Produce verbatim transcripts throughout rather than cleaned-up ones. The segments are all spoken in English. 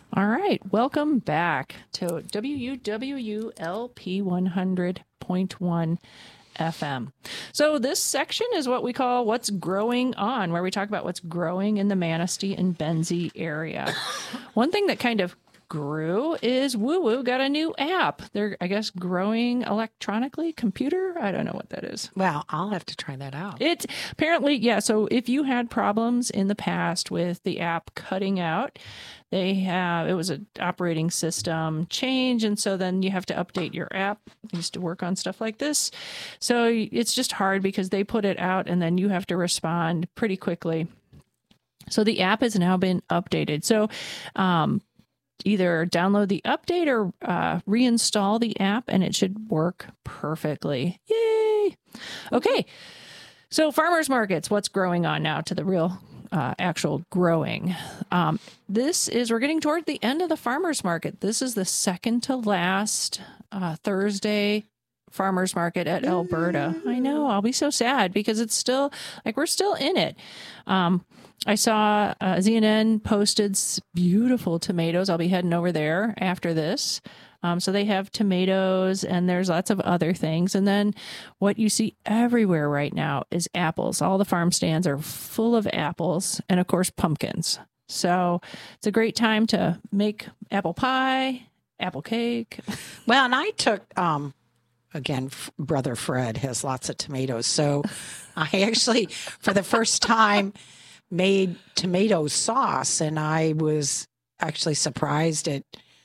All right, welcome back to W U W U L P one hundred point one F M. So this section is what we call What's Growing On, where we talk about what's growing in the Manistee and Benzie area. One thing that kind of grew is Woo Woo got a new app. They're, I guess, growing electronically, computer. I don't know what that is. Well, I'll have to try that out. It apparently, yeah. So if you had problems in the past with the app cutting out, they have, it was an operating system change. And so then you have to update your app. I used to work on stuff like this. So it's just hard because they put it out and then you have to respond pretty quickly. So the app has now been updated. So, um, either download the update or uh, reinstall the app and it should work perfectly. Yay! Okay. So farmers markets, what's growing on now to the real uh, actual growing? Um, this is, we're getting toward the end of the farmers market. This is the second to last uh, Thursday farmers market at Alberta. I know, I'll be so sad because it's still, like, we're still in it. Um, I saw uh, Z N N posted beautiful tomatoes. I'll be heading over there after this. Um, so they have tomatoes and there's lots of other things. And then what you see everywhere right now is apples. All the farm stands are full of apples and, of course, pumpkins. So it's a great time to make apple pie, apple cake. Well, and I took, um, again, F- Brother Fred has lots of tomatoes. So I actually, for the first time, made tomato sauce. And I was actually surprised at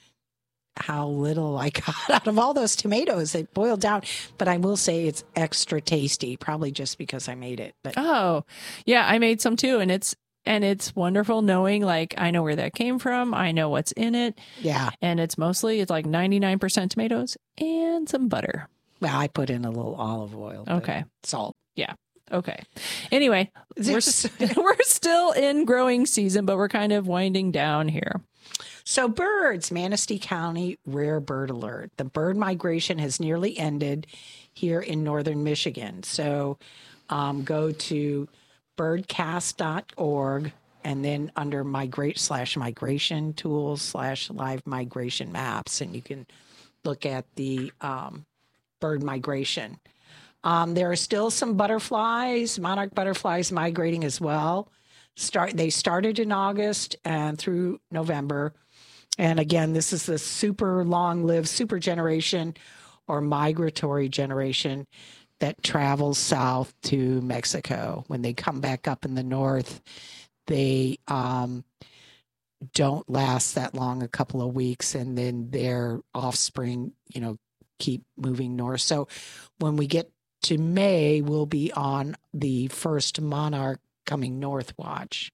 how little I got out of all those tomatoes. It boiled down, but I will say it's extra tasty, probably just because I made it. But oh, yeah, I made some too, and it's and it's wonderful knowing, like, I know where that came from, I know what's in it. Yeah, and it's mostly it's like ninety-nine percent tomatoes and some butter. Well, I put in a little olive oil. Okay, salt. Yeah. Okay. Anyway, we're we're still in growing season, but we're kind of winding down here. So birds, Manistee County Rare Bird Alert. The bird migration has nearly ended here in northern Michigan. So um, go to birdcast dot org and then under migrate slash migration tools slash live migration maps, and you can look at the um, bird migration. Um, there are still some butterflies, monarch butterflies migrating as well. Start They started in August and through November. And again, this is the super long-lived super generation or migratory generation that travels south to Mexico. When they come back up in the north, they um, don't last that long, a couple of weeks, and then their offspring, you know, keep moving north. So when we get to May, we'll be on the first monarch coming north watch.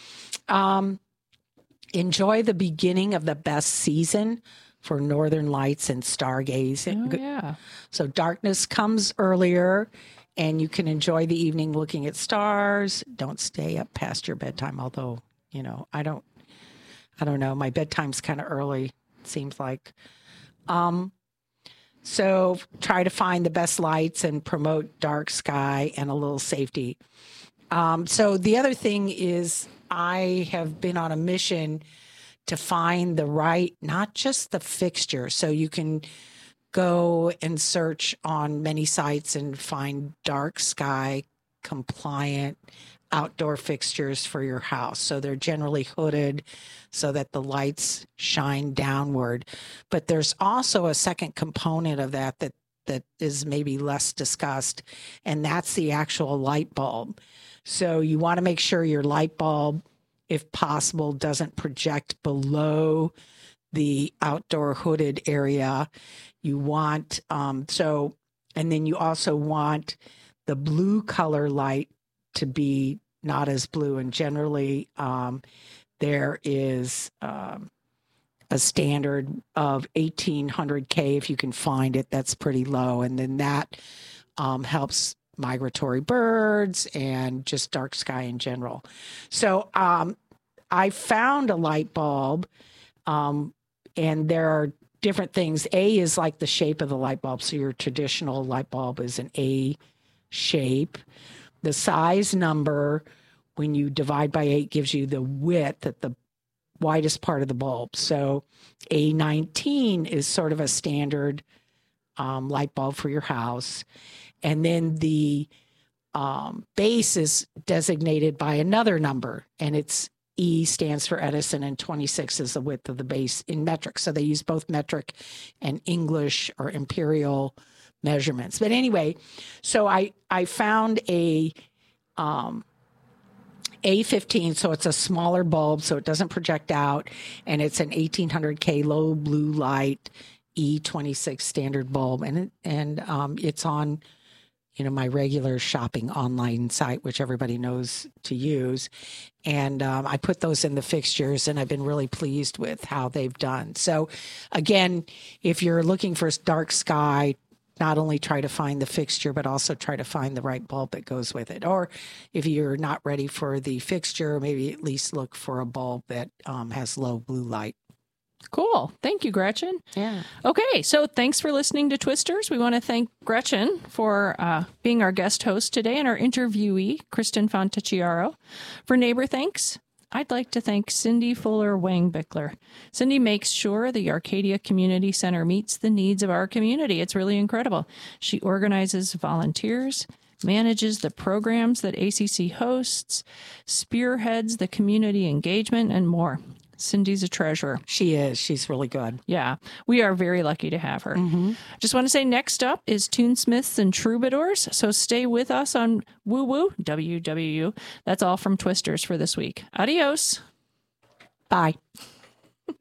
Um, enjoy the beginning of the best season for northern lights and stargazing. Oh, yeah. So darkness comes earlier and you can enjoy the evening looking at stars. Don't stay up past your bedtime, although, you know, I don't, I don't know. My bedtime's kind of early, it seems like. Um, So try to find the best lights and promote dark sky and a little safety. Um, so the other thing is I have been on a mission to find the right, not just the fixture. So you can go and search on many sites and find dark sky compliant outdoor fixtures for your house. So they're generally hooded so that the lights shine downward. But there's also a second component of that that that is maybe less discussed, and that's the actual light bulb. So you want to make sure your light bulb, if possible, doesn't project below the outdoor hooded area. You want, um, so, and then you also want the blue color light to be not as blue. And generally, um, there is um, a standard of eighteen hundred K if you can find it. That's pretty low. And then that um, helps migratory birds and just dark sky in general. So um, I found a light bulb, um, and there are different things. A is like the shape of the light bulb. So your traditional light bulb is an A shape. The size number, when you divide by eight, gives you the width at the widest part of the bulb. So A nineteen is sort of a standard um, light bulb for your house. And then the um, base is designated by another number, and it's E stands for Edison, and twenty-six is the width of the base in metric. So they use both metric and English or imperial measurements. But anyway, so I, I found a um, A fifteen, so it's a smaller bulb, so it doesn't project out, and it's an eighteen hundred K low blue light E twenty-six standard bulb, and it, and um, it's on, you know, my regular shopping online site, which everybody knows to use. And um, I put those in the fixtures, and I've been really pleased with how they've done. So again, if you're looking for dark sky, not only try to find the fixture, but also try to find the right bulb that goes with it. Or if you're not ready for the fixture, maybe at least look for a bulb that um, has low blue light. Cool. Thank you, Gretchen. Yeah. Okay, so thanks for listening to Twisters. We want to thank Gretchen for uh, being our guest host today and our interviewee, Kristen Fontecchiaro. For neighbor thanks, I'd like to thank Cindy Fuller Wangbickler. Cindy makes sure the Arcadia Community Center meets the needs of our community. It's really incredible. She organizes volunteers, manages the programs that A C C hosts, spearheads the community engagement, and more. Cindy's a treasure. She is. She's really good. Yeah, we are very lucky to have her. Mm-hmm. Just want to say next up is Toonsmiths and Troubadours. So stay with us on Woo Woo, W W U. That's all from Twisters for this week. Adios. Bye.